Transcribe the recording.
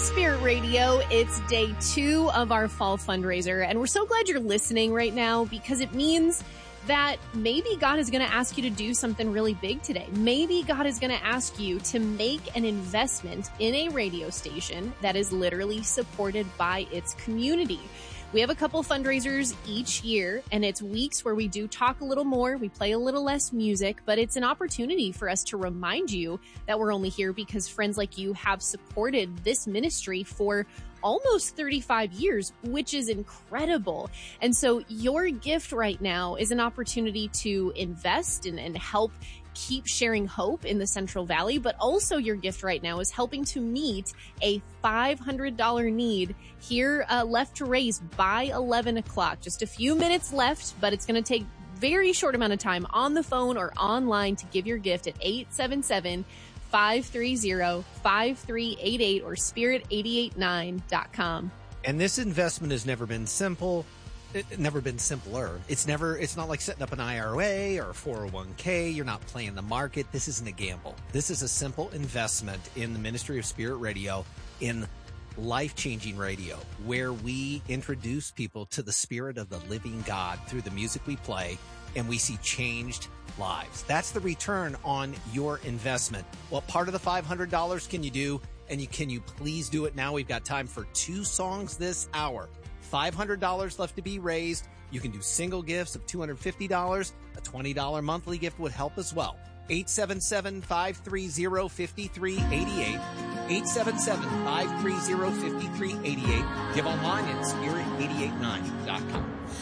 Spirit Radio. It's day 2 of our fall fundraiser, and we're so glad you're listening right now because it means that maybe God is going to ask you to do something really big today. Maybe God is going to ask you to make an investment in a radio station that is literally supported by its community. We have a couple fundraisers each year, and it's weeks where we do talk a little more, we play a little less music, but it's an opportunity for us to remind you that we're only here because friends like you have supported this ministry for almost 35 years, which is incredible. And so your gift right now is an opportunity to invest and help keep sharing hope in the Central Valley, but also your gift right now is helping to meet a $500 need here left to raise by 11 o'clock. Just a few minutes left, but it's going to take very short amount of time on the phone or online to give your gift at 877-530-5388 or spirit889.com. And this investment has never been simple. Never been simpler. It's not like setting up an IRA or a 401k. You're not playing the market. This isn't a gamble. This is a simple investment in the ministry of Spirit Radio, in life-changing radio, where we introduce people to the Spirit of the living God through the music we play, and we see changed lives. That's the return on your investment. What part of the $500 can you do? And can you please do it now? We've got time for 2 songs this hour. $500 left to be raised. You can do single gifts of $250. A $20 monthly gift would help as well. 877-530-5388. 877-530-5388. Give online at spirit889.com.